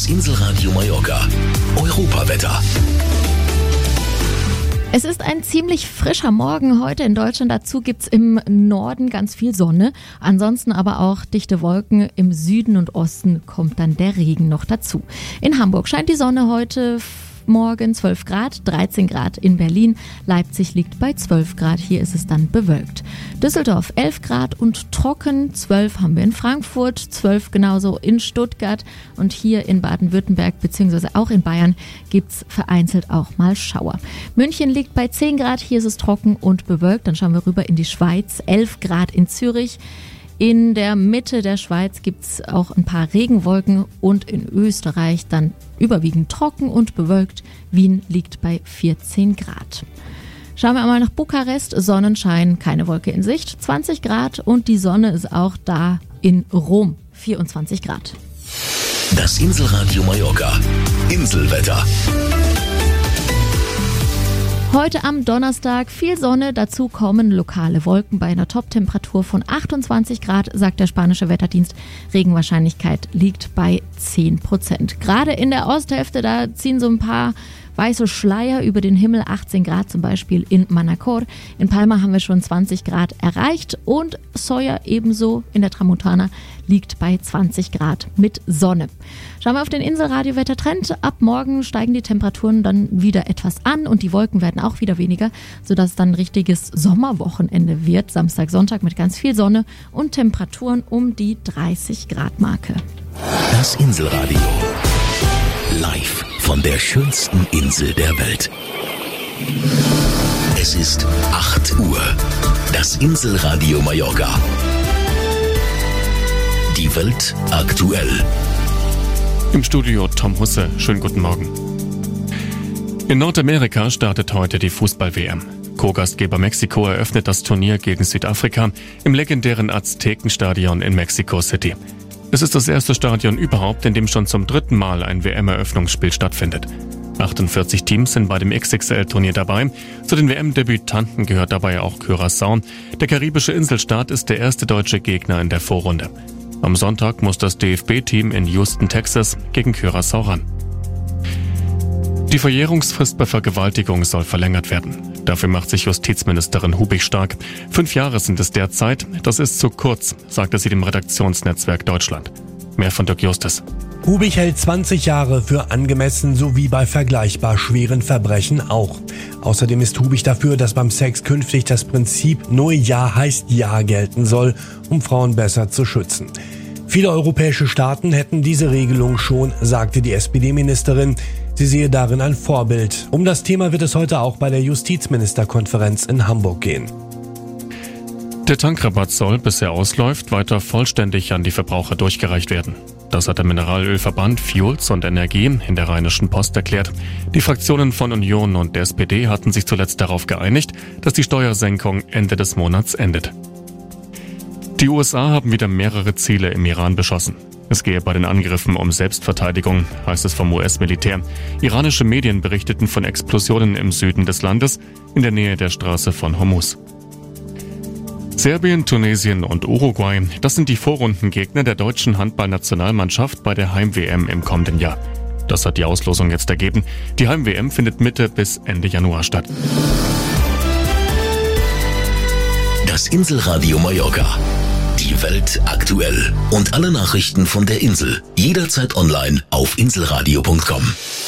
Inselradio Mallorca. Europawetter. Es ist ein ziemlich frischer Morgen heute in Deutschland. Dazu gibt's im Norden ganz viel Sonne. Ansonsten aber auch dichte Wolken. Im Süden und Osten kommt dann der Regen noch dazu. In Hamburg scheint die Sonne heute morgen 12 Grad, 13 Grad in Berlin. Leipzig liegt bei 12 Grad. Hier ist es dann bewölkt. Düsseldorf 11 Grad und trocken. 12 haben wir in Frankfurt, 12 genauso in Stuttgart. Und hier in Baden-Württemberg bzw. auch in Bayern gibt's vereinzelt auch mal Schauer. München liegt bei 10 Grad. Hier ist es trocken und bewölkt. Dann schauen wir rüber in die Schweiz. 11 Grad in Zürich. In der Mitte der Schweiz gibt's auch ein paar Regenwolken und in Österreich dann überwiegend trocken und bewölkt. Wien liegt bei 14 Grad. Schauen wir einmal nach Bukarest. Sonnenschein, keine Wolke in Sicht, 20 Grad und die Sonne ist auch da in Rom, 24 Grad. Das Inselradio Mallorca. Inselwetter. Heute am Donnerstag viel Sonne, dazu kommen lokale Wolken bei einer Toptemperatur von 28 Grad, sagt der spanische Wetterdienst. Regenwahrscheinlichkeit liegt bei 10%. Gerade in der Osthälfte, da ziehen so ein paar weiße Schleier über den Himmel, 18 Grad zum Beispiel in Manacor. In Palma haben wir schon 20 Grad erreicht und Soya ebenso in der Tramontana liegt bei 20 Grad mit Sonne. Schauen wir auf den Inselradio-Wettertrend. Ab morgen steigen die Temperaturen dann wieder etwas an und die Wolken werden auch wieder weniger, sodass es dann ein richtiges Sommerwochenende wird. Samstag, Sonntag mit ganz viel Sonne und Temperaturen um die 30 Grad Marke. Das Inselradio. Live von der schönsten Insel der Welt. Es ist 8 Uhr. Das Inselradio Mallorca. Die Welt aktuell. Im Studio Tom Husse. Schönen guten Morgen. In Nordamerika startet heute die Fußball-WM. Co-Gastgeber Mexiko eröffnet das Turnier gegen Südafrika im legendären Aztekenstadion in Mexico City. Es ist das erste Stadion überhaupt, in dem schon zum 3. Mal ein WM-Eröffnungsspiel stattfindet. 48 Teams sind bei dem XXL-Turnier dabei. Zu den WM-Debütanten gehört dabei auch Curaçao. Der karibische Inselstaat ist der erste deutsche Gegner in der Vorrunde. Am Sonntag muss das DFB-Team in Houston, Texas, gegen Curaçao ran. Die Verjährungsfrist bei Vergewaltigung soll verlängert werden. Dafür macht sich Justizministerin Hubig stark. 5 Jahre sind es derzeit. Das ist zu kurz, sagte sie dem Redaktionsnetzwerk Deutschland. Mehr von Dirk Justus. Hubig hält 20 Jahre für angemessen, sowie bei vergleichbar schweren Verbrechen auch. Außerdem ist Hubig dafür, dass beim Sex künftig das Prinzip nur Ja heißt Ja gelten soll, um Frauen besser zu schützen. Viele europäische Staaten hätten diese Regelung schon, sagte die SPD-Ministerin. Sie sehe darin ein Vorbild. Um das Thema wird es heute auch bei der Justizministerkonferenz in Hamburg gehen. Der Tankrabatt soll, bis er ausläuft, weiter vollständig an die Verbraucher durchgereicht werden. Das hat der Mineralölverband Fuels und Energie in der Rheinischen Post erklärt. Die Fraktionen von Union und der SPD hatten sich zuletzt darauf geeinigt, dass die Steuersenkung Ende des Monats endet. Die USA haben wieder mehrere Ziele im Iran beschossen. Es gehe bei den Angriffen um Selbstverteidigung, heißt es vom US-Militär. Iranische Medien berichteten von Explosionen im Süden des Landes, in der Nähe der Straße von Hormuz. Serbien, Tunesien und Uruguay, das sind die Vorrundengegner der deutschen Handballnationalmannschaft bei der Heim-WM im kommenden Jahr. Das hat die Auslosung jetzt ergeben. Die Heim-WM findet Mitte bis Ende Januar statt. Das Inselradio Mallorca. Die Welt aktuell. Und alle Nachrichten von der Insel. Jederzeit online auf inselradio.com.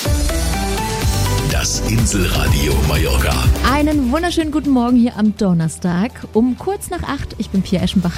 Das Inselradio Mallorca. Einen wunderschönen guten Morgen hier am Donnerstag um kurz nach 8. Ich bin Pia Eschenbach.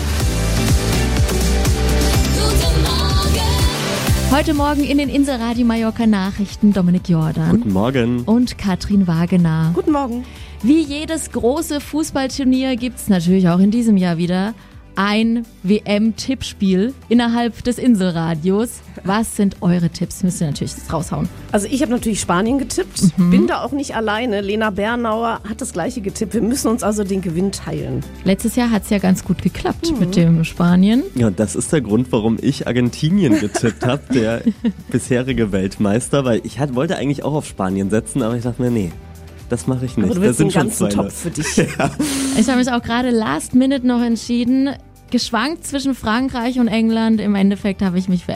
Guten Morgen. Heute Morgen in den Inselradio Mallorca Nachrichten Dominik Jordan. Guten Morgen. Und Katrin Wagener. Guten Morgen. Wie jedes große Fußballturnier gibt's natürlich auch in diesem Jahr wieder ein WM-Tippspiel innerhalb des Inselradios. Was sind eure Tipps? Müsst ihr natürlich raushauen. Also ich habe natürlich Spanien getippt, bin da auch nicht alleine. Lena Bernauer hat das gleiche getippt. Wir müssen uns also den Gewinn teilen. Letztes Jahr hat's ja ganz gut geklappt mit dem Spanien. Ja, das ist der Grund, warum ich Argentinien getippt habe, der bisherige Weltmeister, weil ich wollte eigentlich auch auf Spanien setzen, aber ich dachte mir, nee. Das mache ich nicht. Aber du willst den ganzen Topf für dich. Ja. Ich habe mich auch gerade last minute noch entschieden, geschwankt zwischen Frankreich und England. Im Endeffekt habe ich mich für